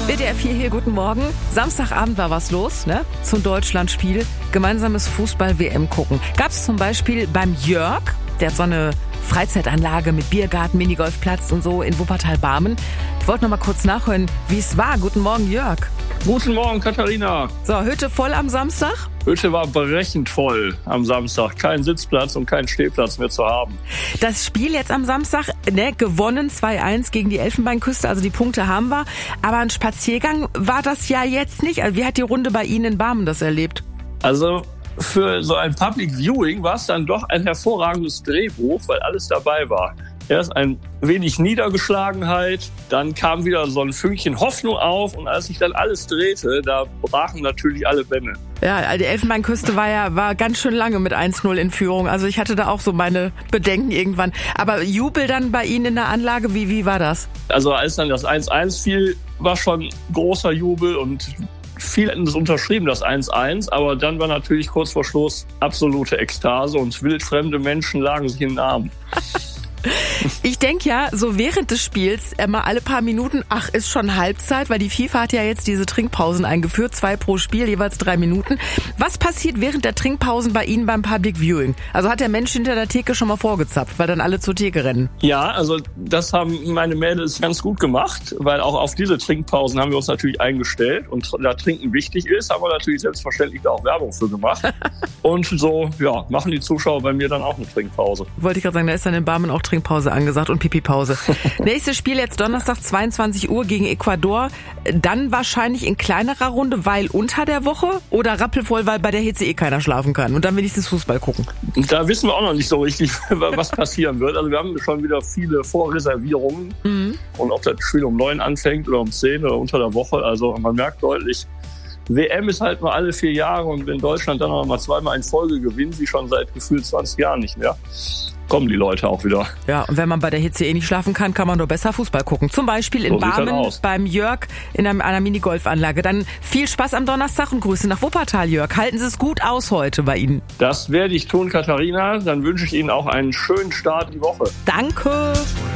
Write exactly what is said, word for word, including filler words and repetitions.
W D R vier hier, guten Morgen. Samstagabend war was los, ne? Zum Deutschlandspiel. Gemeinsames Fußball-W M gucken. Gab's zum Beispiel beim Jörg, der hat so eine Freizeitanlage mit Biergarten, Minigolfplatz und so in Wuppertal-Barmen. Ich wollte noch mal kurz nachhören, wie es war. Guten Morgen, Jörg. Guten Morgen, Katharina. So, Hütte voll am Samstag? Hütte war brechend voll am Samstag. Kein Sitzplatz und kein Stehplatz mehr zu haben. Das Spiel jetzt am Samstag, ne, gewonnen zwei eins gegen die Elfenbeinküste, also die Punkte haben wir. Aber ein Spaziergang war das ja jetzt nicht. Also wie hat die Runde bei Ihnen in Barmen das erlebt? Also für so ein Public Viewing war es dann doch ein hervorragendes Drehbuch, weil alles dabei war. Erst ein wenig Niedergeschlagenheit, dann kam wieder so ein Fünkchen Hoffnung auf und als sich dann alles drehte, da brachen natürlich alle Bämme. Ja, die Elfenbeinküste war ja war ganz schön lange mit eins null in Führung. Also ich hatte da auch so meine Bedenken irgendwann. Aber Jubel dann bei Ihnen in der Anlage, wie, wie war das? Also als dann das eins eins fiel, war schon großer Jubel und viele hätten es unterschrieben, das eins eins, aber dann war natürlich kurz vor Schluss absolute Ekstase und wildfremde Menschen lagen sich in den Armen. Ich denke ja, so während des Spiels immer alle paar Minuten, ach, ist schon Halbzeit, weil die FIFA hat ja jetzt diese Trinkpausen eingeführt, zwei pro Spiel, jeweils drei Minuten. Was passiert während der Trinkpausen bei Ihnen beim Public Viewing? Also hat der Mensch hinter der Theke schon mal vorgezapft, weil dann alle zur Theke rennen? Ja, also das haben meine Mädels ganz gut gemacht, weil auch auf diese Trinkpausen haben wir uns natürlich eingestellt und da Trinken wichtig ist, haben wir natürlich selbstverständlich da auch Werbung für gemacht. Und so, ja, machen die Zuschauer bei mir dann auch eine Trinkpause. Wollte ich gerade sagen, da ist dann in Barmen auch Trinkpause angesagt und Pipi-Pause. Nächstes Spiel jetzt Donnerstag zweiundzwanzig Uhr gegen Ecuador. Dann wahrscheinlich in kleinerer Runde, weil unter der Woche oder rappelvoll, weil bei der Hitze eh keiner schlafen kann und dann wenigstens Fußball gucken. Da wissen wir auch noch nicht so richtig, was passieren wird. Also wir haben schon wieder viele Vorreservierungen mhm. und ob das Spiel um neun anfängt oder um zehn oder unter der Woche. Also man merkt deutlich, W M ist halt nur alle vier Jahre und wenn Deutschland dann noch mal zweimal in Folge gewinnt, wie schon seit gefühlt zwanzig Jahren nicht mehr, kommen die Leute auch wieder. Ja, und wenn man bei der Hitze eh nicht schlafen kann, kann man doch besser Fußball gucken. Zum Beispiel in so Barmen beim Jörg in einer, einer Minigolfanlage. Dann viel Spaß am Donnerstag und Grüße nach Wuppertal, Jörg. Halten Sie es gut aus heute bei Ihnen. Das werde ich tun, Katharina. Dann wünsche ich Ihnen auch einen schönen Start in die Woche. Danke.